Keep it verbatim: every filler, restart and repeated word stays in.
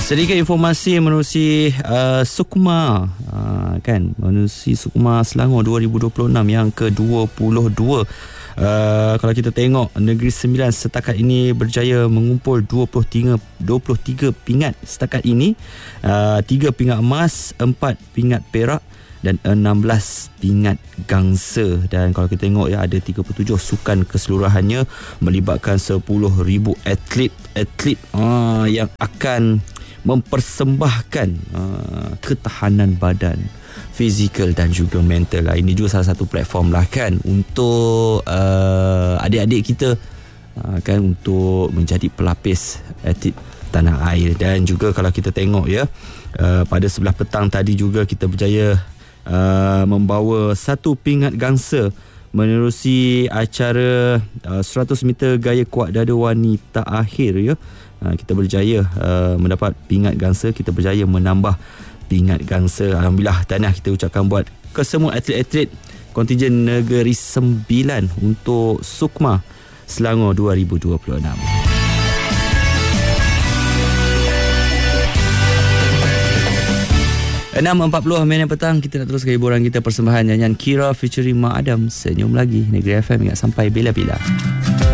Sedikit informasi menerusi uh, Sukma uh, kan, menerusi Sukma Selangor dua ribu dua puluh enam yang ke dua puluh dua. Uh, kalau kita tengok, Negeri Sembilan setakat ini berjaya mengumpul dua puluh tiga, dua puluh tiga pingat setakat ini. uh, tiga pingat emas, empat pingat perak dan enam belas pingat gangsa. Dan kalau kita tengok ya, ada tiga puluh tujuh sukan keseluruhannya melibatkan sepuluh ribu atlet-atlet uh, yang akan mempersembahkan uh, ketahanan badan, fizikal dan juga mental lah. Ini juga salah satu platform lah kan untuk uh, adik-adik kita uh, kan, untuk menjadi pelapis atlet tanah air. Dan juga kalau kita tengok ya, uh, pada sebelah petang tadi juga kita berjaya uh, membawa satu pingat gangsa menerusi acara uh, seratus meter gaya kuat dada wanita akhir ya. Uh, kita berjaya uh, mendapat pingat gangsa, kita berjaya menambah pingat gangsa. Alhamdulillah, tahniah kita ucapkan buat ke semua atlet-atlet kontijen Negeri Sembilan untuk Sukma Selangor dua ribu dua puluh enam. enam empat puluh minit petang, kita nak teruskan hiburan kita, persembahan nyanyian Kira featuring Mak Adam, Senyum Lagi. Negeri F M ingat sampai bila-bila.